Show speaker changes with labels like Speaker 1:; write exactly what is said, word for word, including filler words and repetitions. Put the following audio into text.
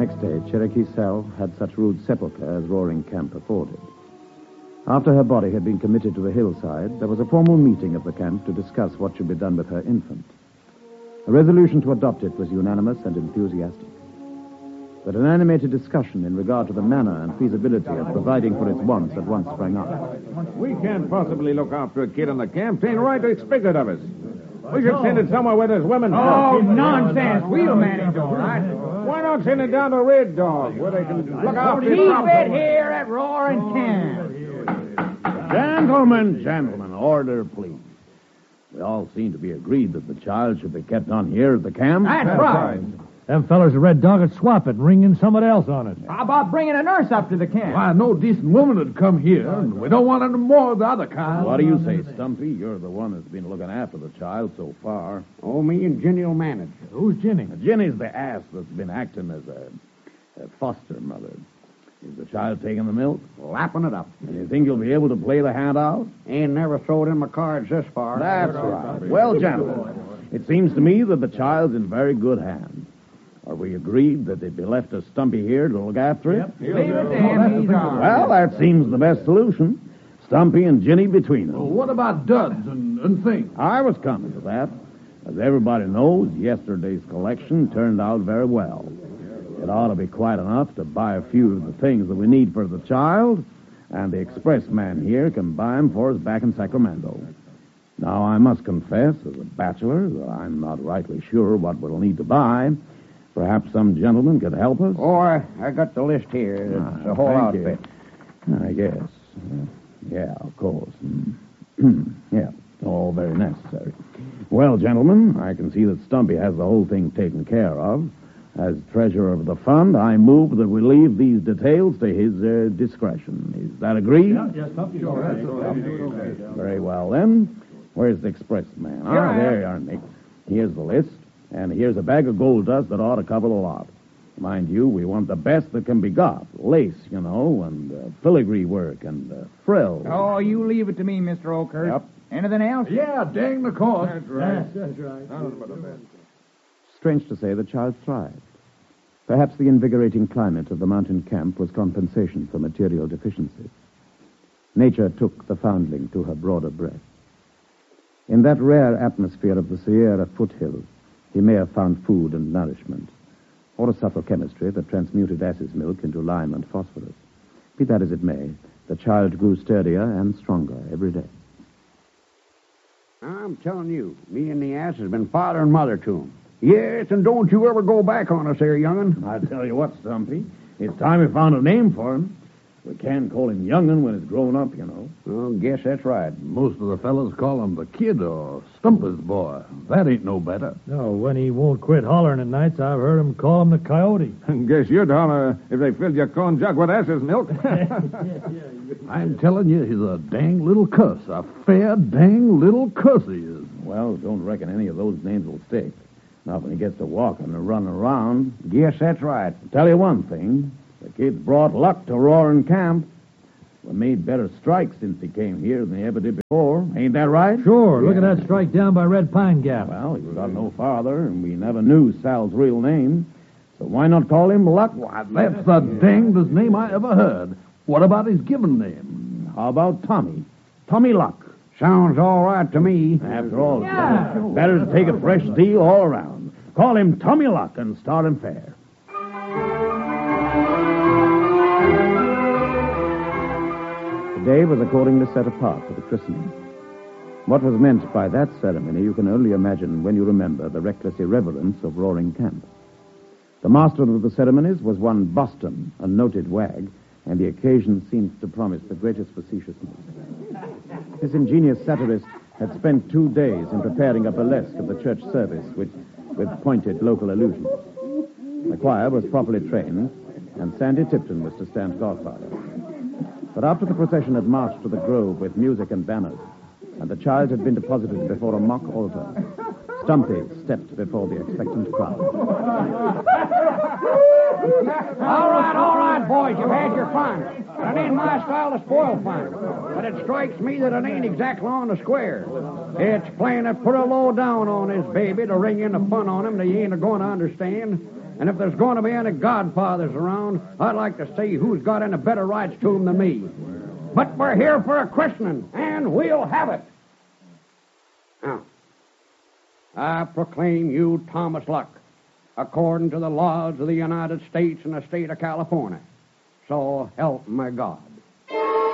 Speaker 1: next day, Cherokee Sal had such rude sepulchre as Roaring Camp afforded. After her body had been committed to the hillside, there was a formal meeting of the camp to discuss what should be done with her infant. A resolution to adopt it was unanimous and enthusiastic. But an animated discussion in regard to the manner and feasibility of providing for its wants at once sprang up.
Speaker 2: We can't possibly look after a kid in the camp. Tain't right to expect it of us. We should send it somewhere where there's women.
Speaker 3: Oh, nonsense. We'll manage all right.
Speaker 2: Why not send it down to Red Dog, where they can look after
Speaker 3: Keep
Speaker 2: it?
Speaker 3: it here at Roaring Camp.
Speaker 4: Gentlemen, gentlemen, order, please. We all seem to be agreed that the child should be kept on here at the camp.
Speaker 3: That's right.
Speaker 5: Them fellas at Red Dog would swap it and ring in somebody else on it.
Speaker 3: How about bringing a nurse up to the camp?
Speaker 6: Why, no decent woman would come here, and we don't want any more of the other kind.
Speaker 4: What do you say, Stumpy? You're the one that's been looking after the child so far.
Speaker 7: Oh, me and Ginny will manage.
Speaker 5: Who's Ginny?
Speaker 4: Ginny's the ass that's been acting as a, a foster mother. Is the child taking the milk?
Speaker 7: Lapping it up.
Speaker 4: And you think you'll be able to play the hand out?
Speaker 7: Ain't never throwed in my cards this far.
Speaker 4: That's right. Well, gentlemen, it seems to me that the child's in very good hands. Are we agreed that it be left to Stumpy here to look after it?
Speaker 3: Yep. Leave it to him. He's all right.
Speaker 4: Well, that seems the best solution. Stumpy and Ginny between them.
Speaker 6: Well, what about duds and, and things?
Speaker 4: I was coming to that. As everybody knows, yesterday's collection turned out very well. It ought to be quite enough to buy a few of the things that we need for the child, and the express man here can buy them for us back in Sacramento. Now, I must confess, as a bachelor, that I'm not rightly sure what we'll need to buy. Perhaps some gentleman could help us?
Speaker 7: Oh, I, I got the list here. It's
Speaker 4: Ah,
Speaker 7: a whole
Speaker 4: thank
Speaker 7: outfit.
Speaker 4: you. I guess. Uh, yeah, of course. Mm. Yeah, all very necessary. Well, gentlemen, I can see that Stumpy has the whole thing taken care of. As treasurer of the fund, I move that we leave these details to his uh, discretion. Is that agreed?
Speaker 5: Yeah, yes, Stumpy. Sure.
Speaker 4: Very well, then. Where's the express man?
Speaker 3: Here
Speaker 4: Ah,
Speaker 3: I
Speaker 4: there
Speaker 3: am.
Speaker 4: you are, Nick. Here's the list, and here's a bag of gold dust that ought to cover the lot. Mind you, we want the best that can be got. Lace, you know, and uh, filigree work and uh, frills.
Speaker 3: Oh, you leave it to me, Mister Oakhurst.
Speaker 4: Yep.
Speaker 3: Anything else?
Speaker 6: Yeah, dang the cost.
Speaker 2: That's right.
Speaker 5: That's right.
Speaker 1: Strange to say, the child thrived. Perhaps the invigorating climate of the mountain camp was compensation for material deficiencies. Nature took the foundling to her broader breast. In that rare atmosphere of the Sierra foothills, he may have found food and nourishment, or a subtle chemistry that transmuted ass's milk into lime and phosphorus. Be that as it may, the child grew sturdier and stronger every day.
Speaker 7: I'm telling you, me and the ass has been father and mother to him. Yes, and don't you ever go back on us there, young'un.
Speaker 4: I tell you what, Stumpy, it's time we found a name for him. We can't call him young'un when he's grown up, you know.
Speaker 7: Oh, guess that's right.
Speaker 6: Most of the fellas call him the kid or Stumpy's boy. That ain't no better.
Speaker 5: No, when he won't quit hollering at nights, I've heard him call him the coyote.
Speaker 2: Guess you'd holler if they filled your corn jug with ass's milk.
Speaker 6: I'm telling you, he's a dang little cuss. A fair dang little cuss he is.
Speaker 4: Well, don't reckon any of those names will stick. Not when he gets to walking and running around.
Speaker 7: Guess that's right.
Speaker 4: Tell you one thing. The kid's brought luck to Roaring Camp. We made better strikes since he came here than they ever did before. Ain't that right?
Speaker 5: Sure, look at that strike down by Red Pine Gap.
Speaker 4: Well, he got no farther, and we never knew Sal's real name. So why not call him Luck?
Speaker 6: Why, that's the dangedest name I ever heard. What about his given name?
Speaker 4: How about Tommy? Tommy Luck.
Speaker 7: Sounds all right to me.
Speaker 4: After all,
Speaker 3: Yeah.
Speaker 4: better to take a fresh deal all around. Call him Tommy Luck and start him fair.
Speaker 1: The day was accordingly set apart for the christening. What was meant by that ceremony you can only imagine when you remember the reckless irreverence of Roaring Camp. The master of the ceremonies was one Boston, a noted wag, and the occasion seemed to promise the greatest facetiousness. This ingenious satirist had spent two days in preparing a burlesque of the church service with, with pointed local allusions. The choir was properly trained, and Sandy Tipton was to stand godfather. But after the procession had marched to the grove with music and banners, and the child had been deposited before a mock altar, Stumpy stepped before the expectant crowd.
Speaker 7: All right, all right, boys, you've had your fun. But it ain't my style to spoil fun. But it strikes me that it ain't exactly on the square. It's plain to put a low down on this baby to ring in the fun on him that you ain't going to understand. And if there's going to be any godfathers around, I'd like to see who's got any better rights to 'em than me. But we're here for a christening, and we'll have it. Now, I proclaim you Thomas Luck, according to the laws of the United States and the state of California. So help me God.